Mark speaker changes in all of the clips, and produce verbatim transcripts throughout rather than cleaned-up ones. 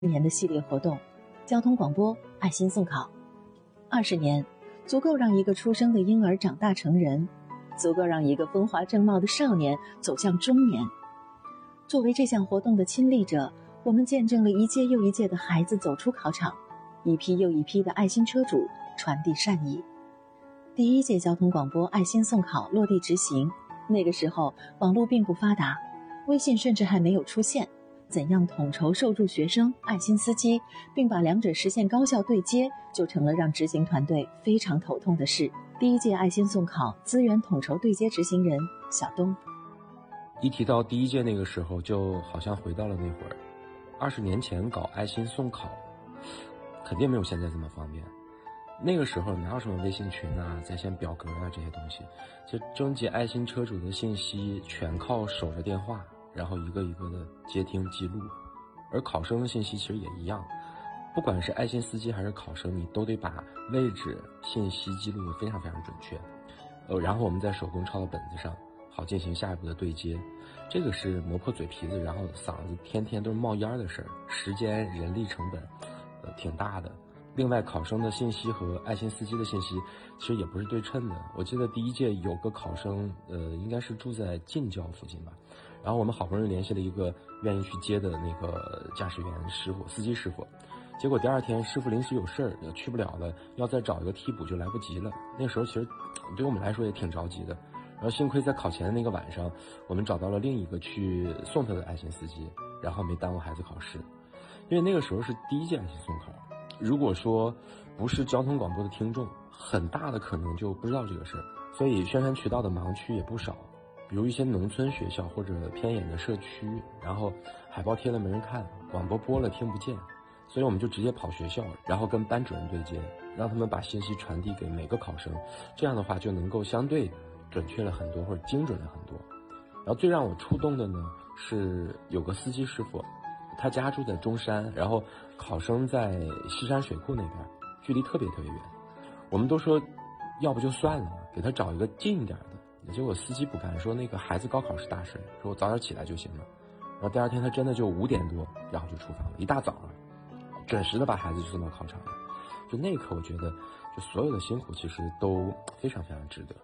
Speaker 1: 年的系列活动，交通广播爱心送考。二十年，足够让一个出生的婴儿长大成人，足够让一个风华正茂的少年走向中年。作为这项活动的亲历者，我们见证了一届又一届的孩子走出考场，一批又一批的爱心车主传递善意。第一届交通广播爱心送考落地执行，那个时候网络并不发达，微信甚至还没有出现。怎样统筹受助学生、爱心司机，并把两者实现高效对接，就成了让执行团队非常头痛的事。第一届爱心送考资源统筹对接执行人小东，
Speaker 2: 一提到第一届那个时候，就好像回到了那会儿，二十年前搞爱心送考，肯定没有现在这么方便。那个时候哪有什么微信群啊、在线表格啊这些东西，就征集爱心车主的信息全靠守着电话，然后一个一个的接听记录。而考生的信息其实也一样，不管是爱心司机还是考生，你都得把位置信息记录得非常非常准确，呃，然后我们再手工抄到本子上，好进行下一步的对接。这个是磨破嘴皮子，然后嗓子天天都是冒烟的事儿，时间人力成本呃挺大的。另外，考生的信息和爱心司机的信息其实也不是对称的。我记得第一届有个考生，呃，应该是住在近郊附近吧，然后我们好不容易联系了一个愿意去接的那个驾驶员师傅、司机师傅，结果第二天师傅临时有事儿去不了了，要再找一个替补就来不及了。那时候其实对我们来说也挺着急的。然后幸亏在考前的那个晚上，我们找到了另一个去送他的爱心司机，然后没耽误孩子考试。因为那个时候是第一届爱心送考，如果说不是交通广播的听众，很大的可能就不知道这个事儿，所以宣传渠道的盲区也不少。比如一些农村学校或者偏远的社区，然后海报贴了没人看，广播播了听不见，所以我们就直接跑学校，然后跟班主任对接，让他们把信息传递给每个考生，这样的话就能够相对准确了很多，或者精准了很多。然后最让我触动的呢，是有个司机师傅，他家住在中山，然后考生在西山水库那边，距离特别特别远。我们都说要不就算了，给他找一个近一点的。结果司机不干，说那个孩子高考是大事，说我早点起来就行了。然后第二天他真的就五点多，然后就出发了，一大早啊，准时的把孩子就送到考场了。就那一刻，我觉得就所有的辛苦其实都非常非常值得。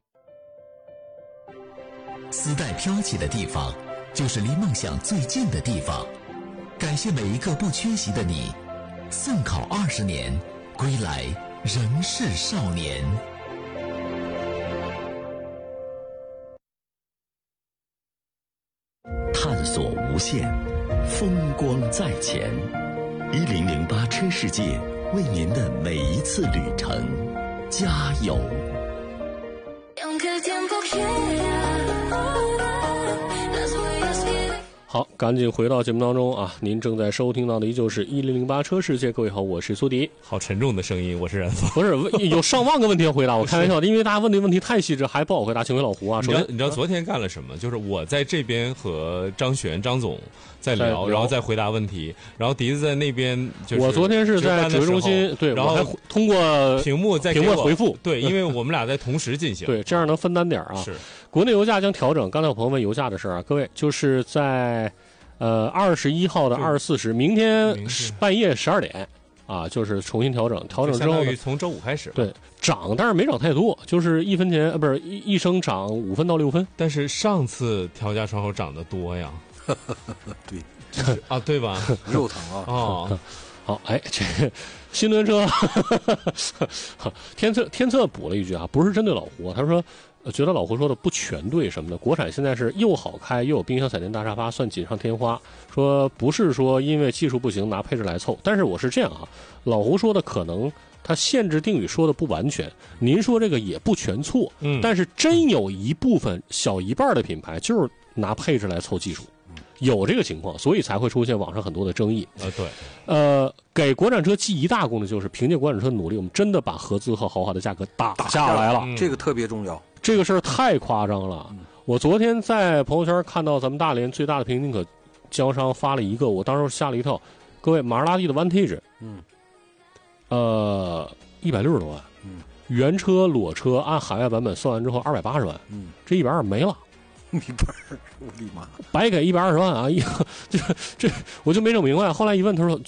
Speaker 3: 丝带飘起的地方，就是离梦想最近的地方。感谢每一个不缺席的你，送考二十年，归来仍是少年。探索无限，风光在前。一零零八车世界为您的每一次旅程加油。
Speaker 4: 好，赶紧回到节目当中啊！您正在收听到的依旧是一零零八车世界。各位好，我是苏迪。
Speaker 5: 好沉重的声音，我是冉峰。
Speaker 4: 不是，有上万个问题要回答，我开玩笑的，因为大家问的问题太细致，还不好回答。请回老胡啊。首先，
Speaker 5: 你知道昨天干了什么？就是我在这边和张璇、张总在聊，然后再回答问题，然后笛子在那边就是。
Speaker 4: 我昨天是在指挥中心，对，
Speaker 5: 然后
Speaker 4: 还通过
Speaker 5: 屏幕在
Speaker 4: 屏幕回复，
Speaker 5: 对，因为我们俩在同时进行，
Speaker 4: 对，这样能分担点啊。
Speaker 5: 是。
Speaker 4: 国内油价将调整，刚才有朋友问油价的事儿啊，各位就是在。呃，二十一号的二十四时，明天半夜十二点啊，就是重新调整。调整之后呢，
Speaker 5: 从周五开始，
Speaker 4: 对涨，但是没涨太多，就是一分钱，呃，不是一一升涨五分到六分。
Speaker 5: 但是上次调价窗口涨得多呀，
Speaker 6: 对，
Speaker 5: 就是啊，对吧？
Speaker 6: 肉疼啊！
Speaker 4: 哦，好，哎，这新能源车，天策天策补了一句啊，不是针对老胡，他说。觉得老胡说的不全对什么的，国产现在是又好开又有冰箱、彩电、大沙发，算锦上添花。说不是说因为技术不行拿配置来凑，但是我是这样啊，老胡说的可能他限制定语说的不完全，您说这个也不全错，嗯，但是真有一部分小一半的品牌就是拿配置来凑技术。有这个情况，所以才会出现网上很多的争议。
Speaker 5: 呃，对，
Speaker 4: 呃，给国产车记一大功的就是凭借国产车的努力，我们真的把合资和豪华的价格打下来了，
Speaker 6: 嗯、这个特别重要。
Speaker 4: 这个事儿太夸张了。嗯、我昨天在朋友圈看到咱们大连最大的平行可经销商发了一个，我当时吓了一跳。各位，玛莎拉蒂的 Vantage， 嗯，呃，一百六十多万，嗯，原车裸车按海外版本算完之后二百八十万，嗯，这一百二没了。
Speaker 6: 米本儿，我的妈！
Speaker 4: 白给一百二十万啊！一这这我就没整明白。后来一问，他说